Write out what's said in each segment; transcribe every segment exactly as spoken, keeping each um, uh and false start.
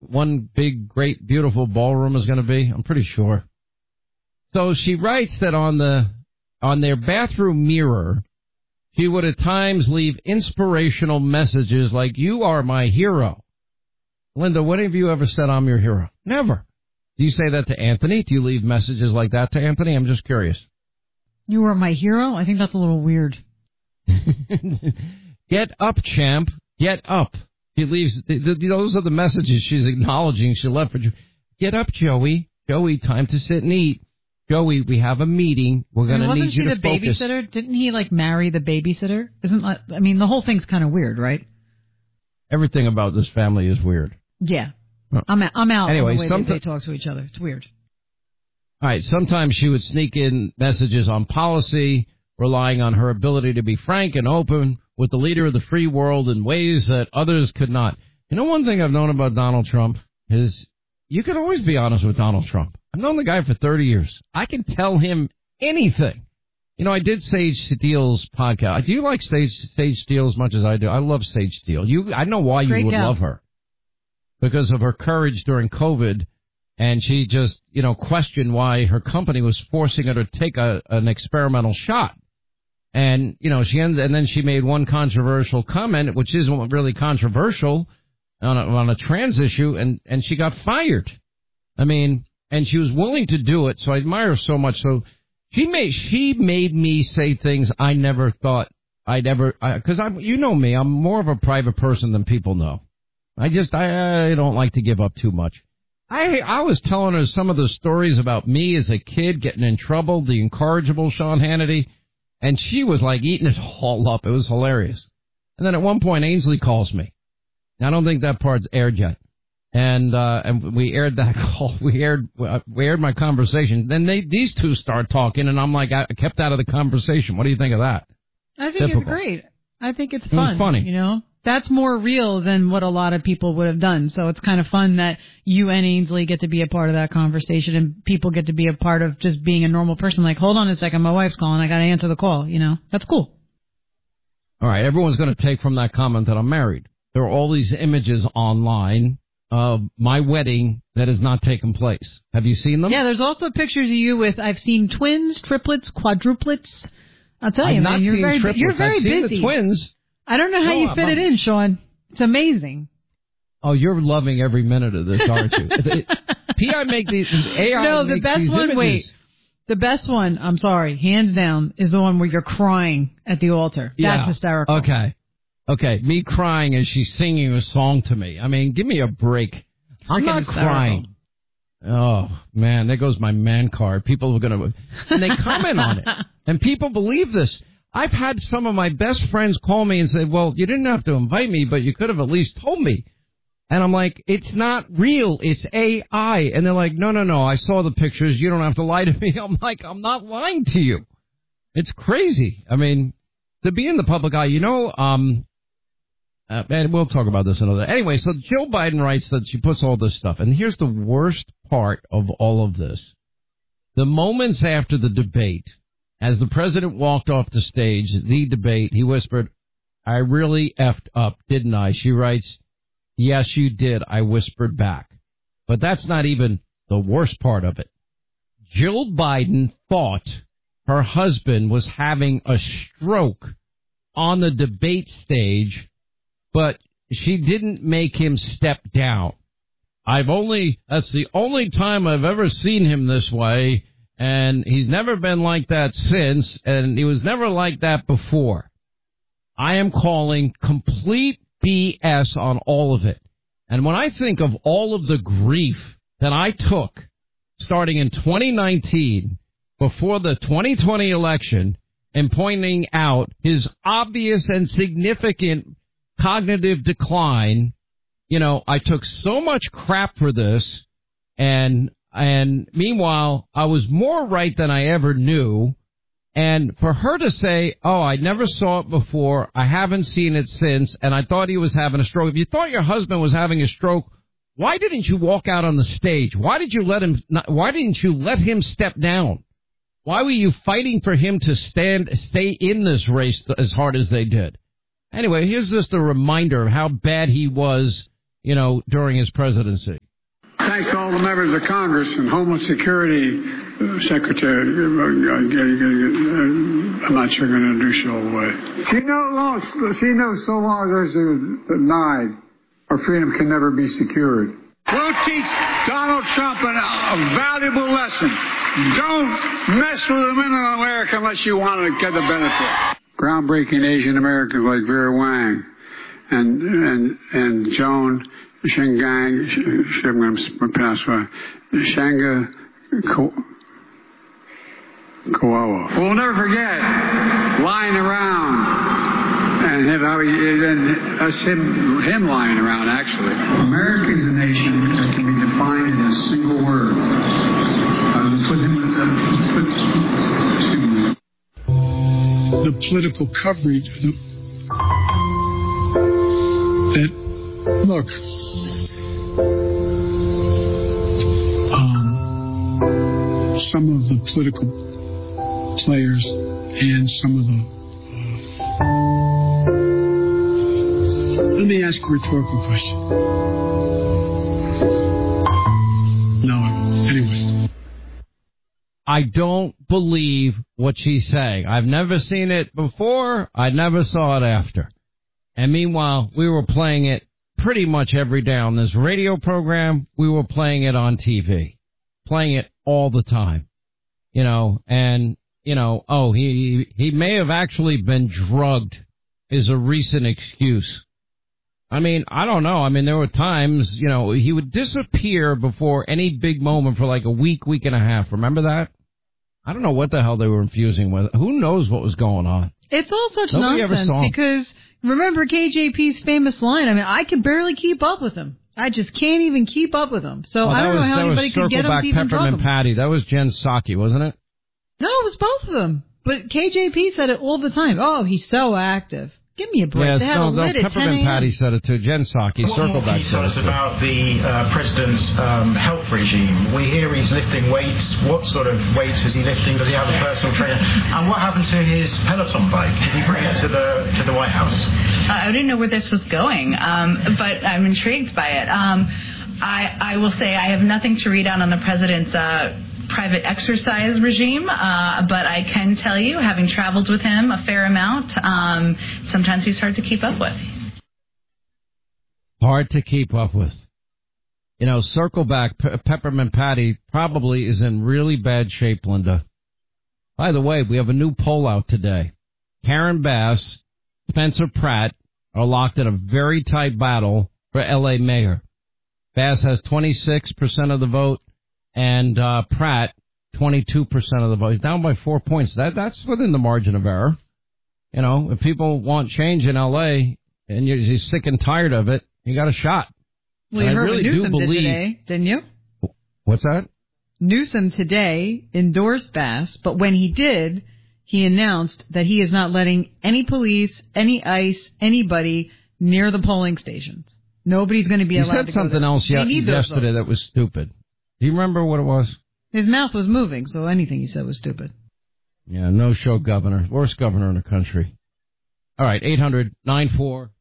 one big, great, beautiful ballroom is going to be? I'm pretty sure. So she writes that on the on their bathroom mirror, she would at times leave inspirational messages like, "You are my hero." Linda, when have you ever said I'm your hero? Never. Do you say that to Anthony? Do you leave messages like that to Anthony? I'm just curious. You are my hero? I think that's a little weird. Get up, champ. Get up. She leaves. Those are the messages she's acknowledging she left for. Get up, Joey. Joey, time to sit and eat. Joey, we have a meeting. We're going to need you to focus. Wasn't she the babysitter? Didn't he, like, marry the babysitter? Isn't that, I mean, the whole thing's kind of weird, right? Everything about this family is weird. Yeah. I'm out, I'm out anyway, on the way somet- that they talk to each other. It's weird. All right. Sometimes she would sneak in messages on policy, relying on her ability to be frank and open with the leader of the free world in ways that others could not. You know, one thing I've known about Donald Trump is you can always be honest with Donald Trump. I've known the guy for thirty years. I can tell him anything. You know, I did Sage Steele's podcast. Do you like Sage, Sage Steele as much as I do? I love Sage Steele. You, I know why you Great would gal. love her. Because of her courage during COVID, and she just, you know, questioned why her company was forcing her to take a, an experimental shot. And, you know, she ends, and then she made one controversial comment, which isn't really controversial, on a, on a trans issue, and, and she got fired. I mean, and she was willing to do it, so I admire her so much. So she made, she made me say things I never thought I'd ever, because I'm, you know me, I'm more of a private person than people know. I just, I, I don't like to give up too much. I, I was telling her some of the stories about me as a kid getting in trouble, the incorrigible Sean Hannity, and she was like eating it all up. It was hilarious. And then at one point, Ainsley calls me. I don't think that part's aired yet. And, uh, and we aired that call. We aired, we aired my conversation. Then they, these two start talking, and I'm like, I kept out of the conversation. What do you think of that? I think Typical. It's great. I think it's It was fun. funny. You know, that's more real than what a lot of people would have done. So it's kind of fun that you and Ainsley get to be a part of that conversation, and people get to be a part of just being a normal person. Like, hold on a second, my wife's calling. I got to answer the call. You know, that's cool. All right. Everyone's going to take from that comment that I'm married. There are all these images online of my wedding that has not taken place. Have you seen them? Yeah, there's also pictures of you with, I've seen twins, triplets, quadruplets. I'll tell I've you, not man, you're seen very, triplets. you're very I've seen busy. the twins. I don't know how No, you fit I'm, it in, Sean. It's amazing. Oh, you're loving every minute of this, aren't you? P I make these, A I No, the makes best these one, images. wait. The best one, I'm sorry, hands down, is the one where you're crying at the altar. Yeah. That's hysterical. Okay. Okay. Me crying as she's singing a song to me. I mean, give me a break. I'm Freaking not hysterical. crying. Oh, man, there goes my man card. People are going to, and they comment on it. And people believe this. I've had some of my best friends call me and say, well, you didn't have to invite me, but you could have at least told me. And I'm like, it's not real. It's A I. And they're like, no, no, no. I saw the pictures. You don't have to lie to me. I'm like, I'm not lying to you. It's crazy. I mean, to be in the public eye, you know, um, uh, and we'll talk about this another. Anyway, so Jill Biden writes that she puts all this stuff. And here's the worst part of all of this. The moments after the debate, as the president walked off the stage, the debate, he whispered, I really effed up, didn't I? She writes, yes, you did, I whispered back. But that's not even the worst part of it. Jill Biden thought her husband was having a stroke on the debate stage, but she didn't make him step down. I've only, that's the only time I've ever seen him this way, and he's never been like that since, and he was never like that before. I am calling complete B S on all of it. And when I think of all of the grief that I took starting in twenty nineteen before the twenty twenty election and pointing out his obvious and significant cognitive decline, you know, I took so much crap for this, and and meanwhile, I was more right than I ever knew. And for her to say, oh, I never saw it before, I haven't seen it since, and I thought he was having a stroke. If you thought your husband was having a stroke, why didn't you walk out on the stage? Why did you let him, not, why didn't you let him step down? Why were you fighting for him to stand, stay in this race as hard as they did? Anyway, here's just a reminder of how bad he was you know, during his presidency. Thanks to all the members of Congress and Homeland Security uh, Secretary. Uh, I'm not sure going to introduce you all the way. She knows, she knows so long as she was denied, our freedom can never be secured. We'll teach Donald Trump an, a valuable lesson. Don't mess with the men in America unless you want to get the benefit. Groundbreaking Asian Americans like Vera Wang and and and Joan Shingang, I'm going to pronounce it, Shanga Kawawa. We'll never forget lying around and him, how he, and us him, him lying around, actually. America is a nation that can be defined in a single word. Uh, put him in, uh, put, excuse me. The political coverage the, that, look, um, some of the political players and some of the let me ask a rhetorical question. No, anyway. I don't believe what she's saying. I've never seen it before. I never saw it after. And meanwhile, we were playing it pretty much every day on this radio program. We were playing it on T V, playing it all the time, you know, and, you know, oh, he, he may have actually been drugged is a recent excuse. I mean, I don't know. I mean, there were times, you know, he would disappear before any big moment for like a week, week and a half. Remember that? I don't know what the hell they were infusing with. Who knows what was going on? It's all such Nobody nonsense ever saw him. because remember K J P's famous line. I mean, I could barely keep up with him. I just can't even keep up with him. So well, I don't was, know how anybody could get him to even drug him. Peppermint Patty. That was Jen Psaki, wasn't it? No, it was both of them. But K J P said it all the time. Oh, he's so active. Give me a break. Yes, they had no, a no, lit at Peppermint Patty said it too. Jen Psaki, What circle more back. Can you tell us about the uh, president's um, health regime? We hear he's lifting weights. What sort of weights is he lifting? Does he have a personal trainer? And what happened to his Peloton bike? Did he bring it to the to the White House? Uh, I didn't know where this was going, um, but I'm intrigued by it. Um, I, I will say I have nothing to read out on the president's uh, private exercise regime, uh, but I can tell you, having traveled with him a fair amount, um, sometimes he's hard to keep up with. Hard to keep up with. You know, circle back, Pe- Peppermint Patty probably is in really bad shape, Linda. By the way, we have a new poll out today. Karen Bass, Spencer Pratt are locked in a very tight battle for L A mayor. Bass has twenty-six percent of the vote. And uh, Pratt, twenty-two percent of the vote. He's down by four points. That That's within the margin of error. You know, if people want change in L A and you're, you're sick and tired of it, you got a shot. Well, you and heard I really what Newsom do believe, did today, didn't you? What's that? Newsom today endorsed Bass, but when he did, he announced that he is not letting any police, any ICE, anybody near the polling stations. Nobody's going to be he allowed to go He said something there. else ye- yesterday that was stupid. Do you remember what it was? His mouth was moving, so anything he said was stupid. Yeah, no show governor. Worst governor in the country. All right, eight hundred nine four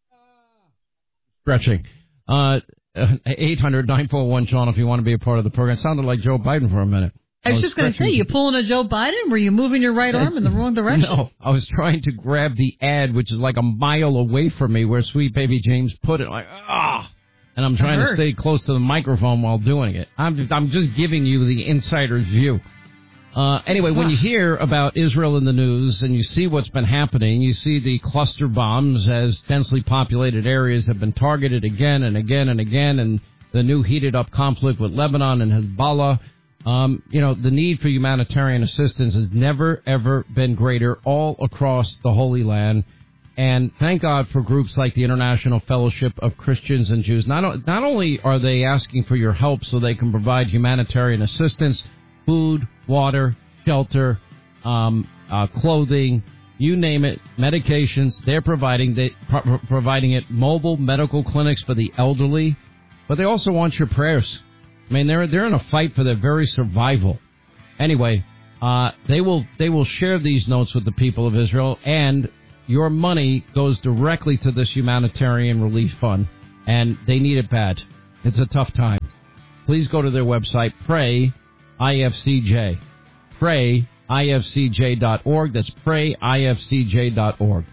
Stretching. Uh, eight hundred nine four one Sean if you want to be a part of the program. It sounded like Joe Biden for a minute. I was, I was just going to say, you pulling a Joe Biden? Were you moving your right arm in the wrong direction? No, I was trying to grab the ad, which is like a mile away from me, where Sweet Baby James put it. Like, ah! And I'm trying to stay close to the microphone while doing it. I'm just, I'm just giving you the insider's view. Uh, anyway, when you hear about Israel in the news and you see what's been happening, you see the cluster bombs as densely populated areas have been targeted again and again and again, and the new heated up conflict with Lebanon and Hezbollah. Um, you know, the need for humanitarian assistance has never, ever been greater all across the Holy Land. And thank God for groups like the International Fellowship of Christians and Jews. Not, not only are they asking for your help so they can provide humanitarian assistance, food, water, shelter, um, uh, clothing, you name it, medications, they're providing, they, pro- providing it, mobile medical clinics for the elderly, but they also want your prayers. I mean, they're, they're in a fight for their very survival. Anyway, uh, they will, they will share these notes with the people of Israel, and your money goes directly to this humanitarian relief fund. and they need it bad. It's a tough time. Please go to their website, Pray I F C J. Pray I F C J dot org. That's Pray I F C J dot org.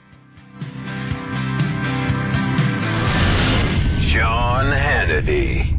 Sean Hannity.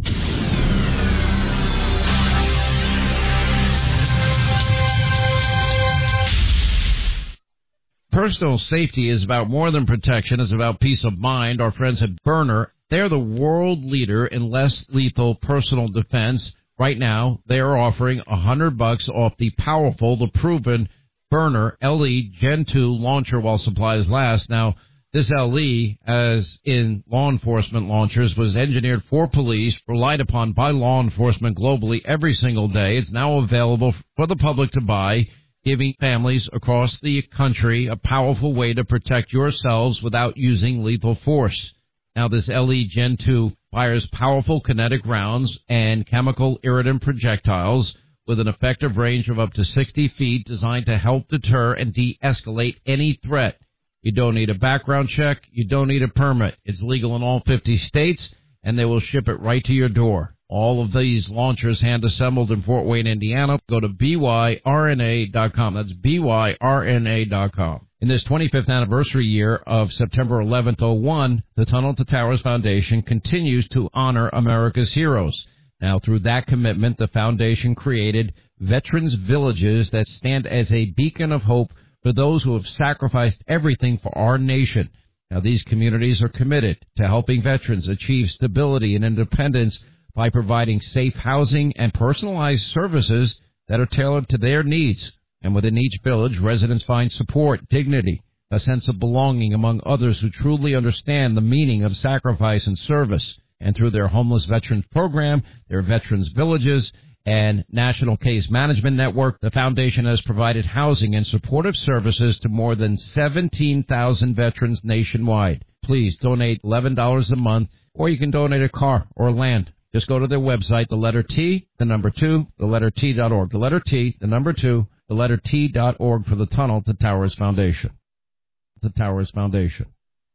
Personal safety is about more than protection. It's about peace of mind. Our friends at Byrna, they're the world leader in less lethal personal defense. Right now, they are offering a hundred bucks off the powerful, the proven Byrna L E Gen two launcher while supplies last. Now, this L E, as in law enforcement launchers, was engineered for police, relied upon by law enforcement globally every single day. It's now available for the public to buy, giving families across the country a powerful way to protect yourselves without using lethal force. Now, this L E Gen two fires powerful kinetic rounds and chemical irritant projectiles with an effective range of up to sixty feet, designed to help deter and de-escalate any threat. You don't need a background check. You don't need a permit. It's legal in all fifty states, and they will ship it right to your door. All of these launchers hand-assembled in Fort Wayne, Indiana. Go to B Y R N A dot com. That's B Y R N A dot com. In this twenty-fifth anniversary year of September eleventh, oh one, the Tunnel to Towers Foundation continues to honor America's heroes. Now, through that commitment, the foundation created Veterans Villages that stand as a beacon of hope for those who have sacrificed everything for our nation. Now, these communities are committed to helping veterans achieve stability and independence by providing safe housing and personalized services that are tailored to their needs. And within each village, residents find support, dignity, a sense of belonging among others who truly understand the meaning of sacrifice and service. And through their Homeless Veterans Program, their Veterans Villages, and National Case Management Network, the foundation has provided housing and supportive services to more than seventeen thousand veterans nationwide. Please donate eleven dollars a month, or you can donate a car or land. Just go to their website, the letter T, the number two, the letter T dot org. The letter T, the number two, the letter T dot org for the Tunnel to Towers Foundation. The Towers Foundation.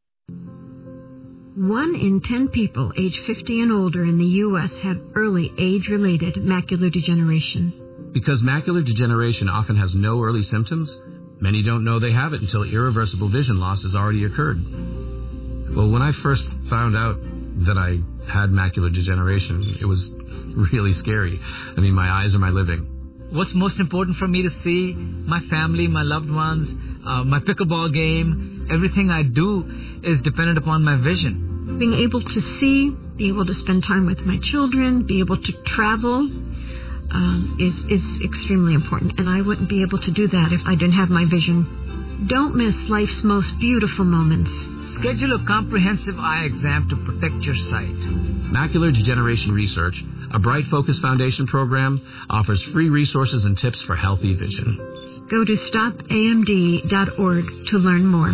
One in ten people age fifty and older in the U S have early age-related macular degeneration. Because macular degeneration often has no early symptoms, many don't know they have it until irreversible vision loss has already occurred. Well, when I first found out that I had macular degeneration, it was really scary. I mean, my eyes are my living. What's most important for me to see? My family, my loved ones, uh, my pickleball game, everything I do is dependent upon my vision. Being able to see, be able to spend time with my children, be able to travel um, is, is extremely important. And I wouldn't be able to do that if I didn't have my vision. Don't miss life's most beautiful moments. Schedule a comprehensive eye exam to protect your sight. Macular Degeneration Research, a Bright Focus Foundation program, offers free resources and tips for healthy vision. Go to stop A M D dot org to learn more.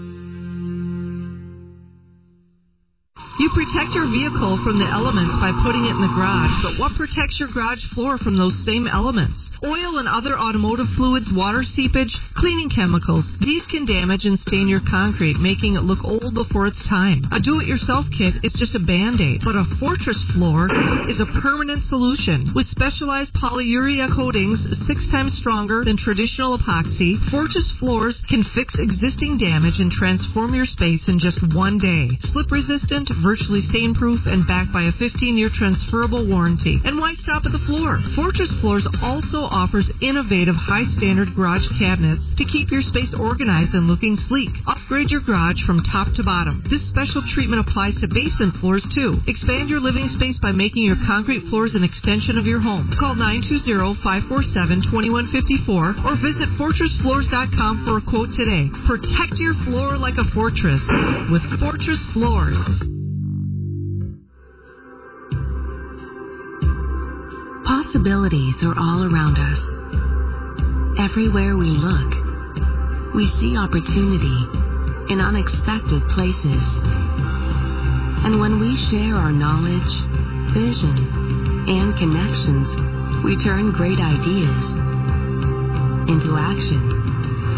You protect your vehicle from the elements by putting it in the garage, but what protects your garage floor from those same elements? Oil and other automotive fluids, water seepage, cleaning chemicals. These can damage and stain your concrete, making it look old before its time. A do-it-yourself kit is just a Band-Aid, but a Fortress floor is a permanent solution. With specialized polyurea coatings six times stronger than traditional epoxy, Fortress floors can fix existing damage and transform your space in just one day. Slip-resistant, virtually stain-proof, and backed by a fifteen-year transferable warranty. And why stop at the floor? Fortress Floors also offers innovative, high-standard garage cabinets to keep your space organized and looking sleek. Upgrade your garage from top to bottom. This special treatment applies to basement floors, too. Expand your living space by making your concrete floors an extension of your home. Call nine two zero, five four seven, two one five four or visit fortress floors dot com for a quote today. Protect your floor like a fortress with Fortress Floors. Possibilities are all around us. Everywhere we look, we see opportunity in unexpected places. And when we share our knowledge, vision, and connections, we turn great ideas into action.